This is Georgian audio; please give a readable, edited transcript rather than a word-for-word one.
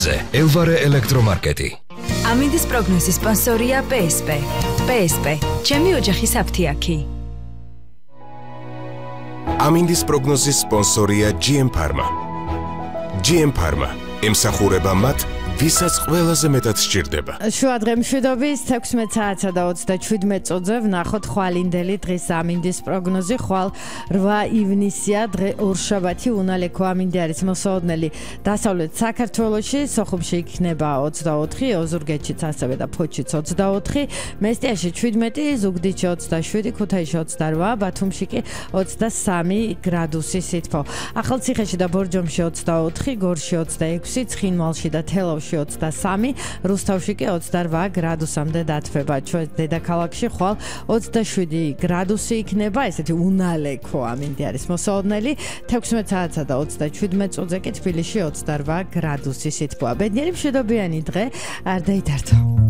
Elvare ელექტრომარკეტი. ამინდის პროგნოზის სპონსორია PSP. PSP. ჩემი ოჯახის აფთიაქი. ამინდის პროგნოზის სპონსორია GM Pharma. GM Pharma ემსახურება მათ, ვისაც ყველაზე მეტად სჭირდება. შუა დღე მშვიდობის 16 საათსა და 37 წუთზე ვნახოთ ხვალინდელი დღის ამინდის პროგნოზი. ხვალ 8 ივნისია, დღე ორშაბათი, უნალექო ამინდი არის მოსაოდნელი დასავლეთ საქართველოში, სოხუმში იქნება 24, ოზურგეთშიც ასევე და ფოთშიც 24, მესტიაში 17, ზუგდიდში 27, ქუთაისში 28, ბათუმში კი 23 გრადუსი სითბო. ახალციხეში და ბორჯომში 24, გორში 26, ცხინვალში და თელავში 23, რუსთავში კი 28 გრადუსამდე დათბება. ჩვენ დედაქალაქში ხვალ 27 გრადუსი იქნება, ესეთი უნალექო ამინდი არის მოსაოდნელი. 16 საათსა და 37 წუთზე კი თბილისში 28 გრადუსი სითბოა. ბედნიერი მშვიდობიანი დღე არ დაითართო.